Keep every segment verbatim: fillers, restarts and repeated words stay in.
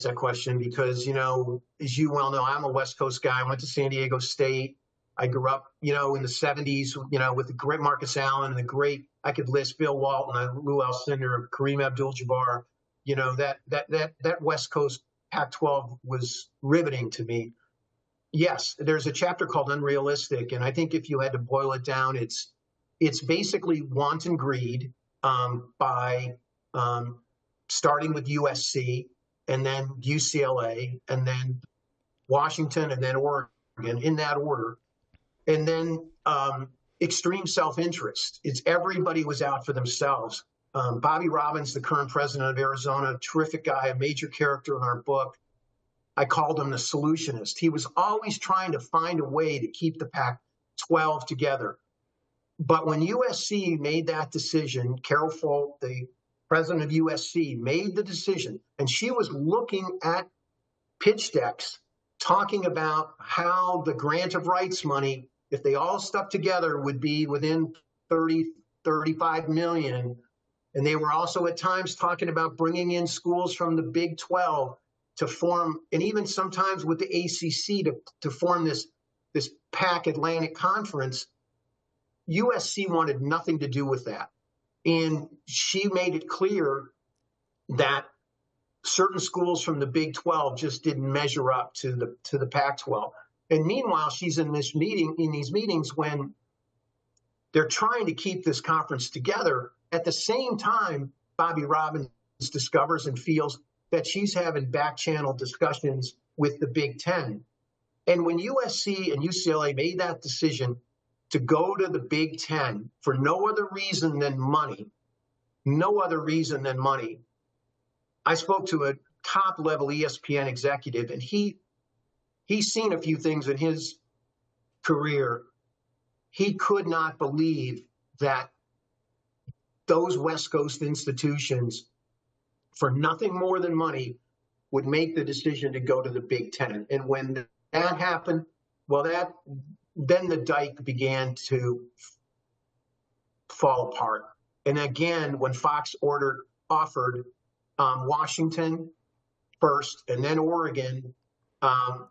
that question because, you know, as you well know, I'm a West Coast guy. I went to San Diego State. I grew up, you know, in the seventies, you know, with the great Marcus Allen and the great, I could list Bill Walton, Lou Alcindor, Kareem Abdul-Jabbar. You know, that that that that West Coast Pac twelve was riveting to me. Yes, there's a chapter called Unrealistic, and I think if you had to boil it down, it's it's basically wanton greed um, by um, starting with U S C and then U C L A and then Washington and then Oregon in that order, and then um, extreme self-interest. It's everybody was out for themselves. Um, Bobby Robbins, the current president of Arizona, a terrific guy, a major character in our book. I called him the solutionist. He was always trying to find a way to keep the Pac twelve together. But when U S C made that decision, Carol Folt, the president of U S C, made the decision, and she was looking at pitch decks, talking about how the grant of rights money, if they all stuck together, would be within thirty, thirty-five million. And they were also at times talking about bringing in schools from the Big twelve to form, and even sometimes with the A C C to, to form this, this Pac Atlantic Conference. U S C wanted nothing to do with that. And she made it clear that certain schools from the Big twelve just didn't measure up to the to the Pac twelve. And meanwhile, she's in this meeting, in these meetings when they're trying to keep this conference together. At the same time, Bobby Robbins discovers and feels that she's having back channel discussions with the Big Ten. And when U S C and U C L A made that decision to go to the Big Ten for no other reason than money, no other reason than money, I spoke to a top-level E S P N executive, and he he's seen a few things in his career. He could not believe that those West Coast institutions, for nothing more than money, would make the decision to go to the Big Ten. And when that happened, well, that then the dike began to fall apart. And again, when Fox ordered offered um, Washington first and then Oregon um,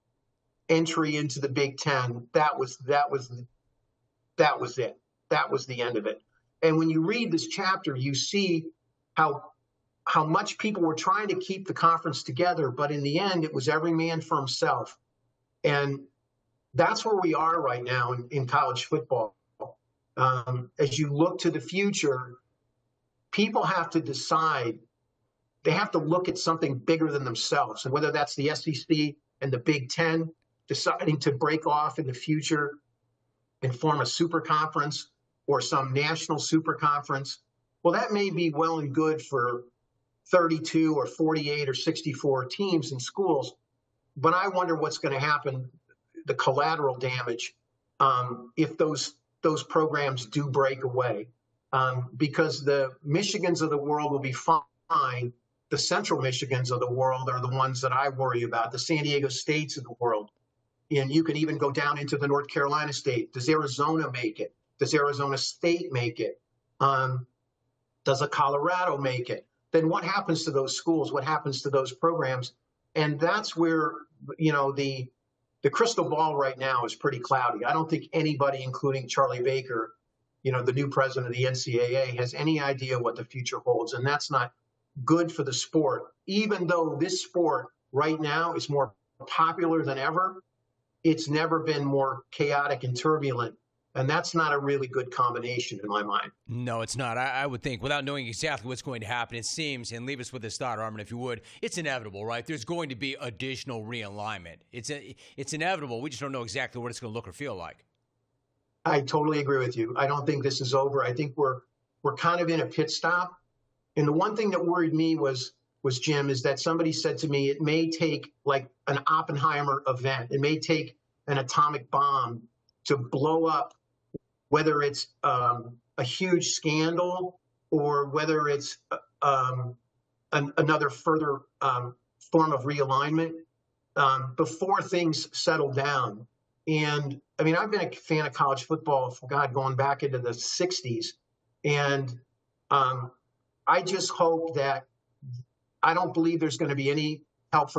entry into the Big Ten, that was that was that was it. That was the end of it. And when you read this chapter, you see how how much people were trying to keep the conference together, but in the end, it was every man for himself. And that's where we are right now in, in college football. Um, as you look to the future, people have to decide. They have to look at something bigger than themselves. And whether that's the S E C and the Big Ten deciding to break off in the future and form a super conference or some national super conference, well, that may be well and good for thirty-two or forty-eight or sixty-four teams in schools. But I wonder what's going to happen, the collateral damage, um, if those those programs do break away, um, because the Michigans of the world will be fine. The Central Michigans of the world are the ones that I worry about, the San Diego States of the world. And you can even go down into the North Carolina state. Does Arizona make it? Does Arizona State make it? Um, does a Colorado make it? Then what happens to those schools? What happens to those programs? And that's where, you know, the the crystal ball right now is pretty cloudy. I don't think anybody, including Charlie Baker, you know, the new president of the N C double A, has any idea what the future holds. And that's not good for the sport. Even though this sport right now is more popular than ever, it's never been more chaotic and turbulent. And that's not a really good combination in my mind. No, it's not. I, I would think, without knowing exactly what's going to happen, it seems, and leave us with this thought, Armin, if you would, it's inevitable, right? There's going to be additional realignment. It's a, it's inevitable. We just don't know exactly what it's going to look or feel like. I totally agree with you. I don't think this is over. I think we're we're kind of in a pit stop. And the one thing that worried me was, was Jim, is that somebody said to me, it may take like an Oppenheimer event. It may take an atomic bomb to blow up, whether it's um, a huge scandal or whether it's um, an, another further um, form of realignment um, before things settle down. And I mean, I've been a fan of college football, for God, going back into the sixties. And um, I just hope that I don't believe there's going to be any help